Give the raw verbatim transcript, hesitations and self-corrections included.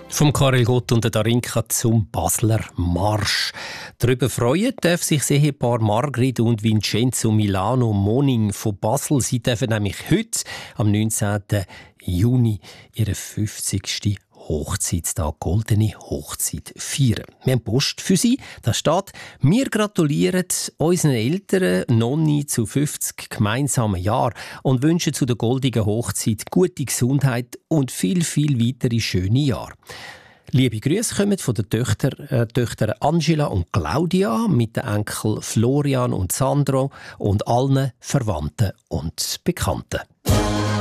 Vom Karel Gott und der Darinka zum Basler Marsch. Darüber freuen darf sich das Ehepaar Margrit und Vincenzo Milano Moning von Basel. Sie dürfen nämlich heute, am neunzehnten Juni, ihren fünfzigsten Hochzeitstag, goldene Hochzeit, feiern. Wir haben Post für Sie. Da steht: Wir gratulieren unseren Eltern Nonni zu fünfzig gemeinsamen Jahren und wünschen zu der goldenen Hochzeit gute Gesundheit und viel, viel weitere schöne Jahre. Liebe Grüße kommen von den Töchtern, äh, Töchtern Angela und Claudia mit den Enkeln Florian und Sandro und allen Verwandten und Bekannten.